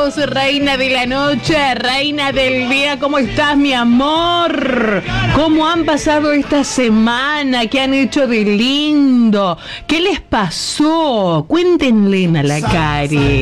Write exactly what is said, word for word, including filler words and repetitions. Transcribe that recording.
vos, reina de la noche, reina del día. ¿Cómo estás, mi amor? ¿Cómo han pasado esta semana? ¿Qué han hecho de lindo? ¿Qué les pasó? Cuéntenle a la Cari.